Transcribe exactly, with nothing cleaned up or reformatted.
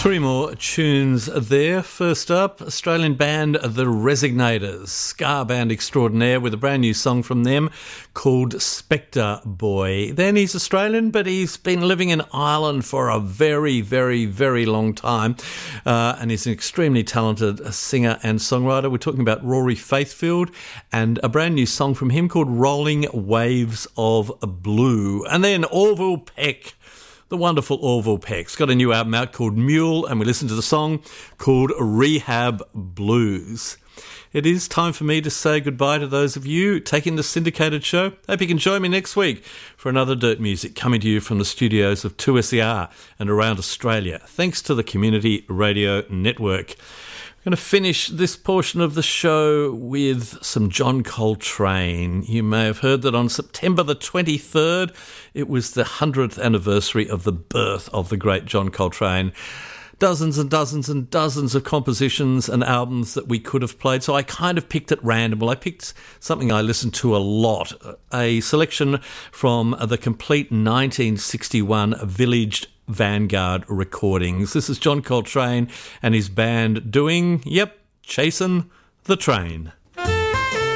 Three more tunes there. First up, Australian band The Resignators, ska band extraordinaire, with a brand new song from them called Spectre Boy. Then he's Australian, but he's been living in Ireland for a very, very, very long time, uh, and he's an extremely talented singer and songwriter. We're talking about Rory Faithfield and a brand new song from him called Rolling Waves of Blue. And then Orville Peck, the wonderful Orville Peck's got a new album out called Mule, and we listen to the song called Rehab Blues. It is time for me to say goodbye to those of you taking the syndicated show. Hope you can join me next week for another Dirt Music coming to you from the studios of two S E R and around Australia, thanks to the Community Radio Network. I'm going to finish this portion of the show with some John Coltrane. You may have heard that on September the twenty-third, it was the hundredth anniversary of the birth of the great John Coltrane. Dozens and dozens and dozens of compositions and albums that we could have played, so I kind of picked at random. Well, I picked something I listened to a lot, a selection from the complete nineteen sixty-one Village Vanguard recordings. This is John Coltrane and his band doing, yep, Chasing the Train.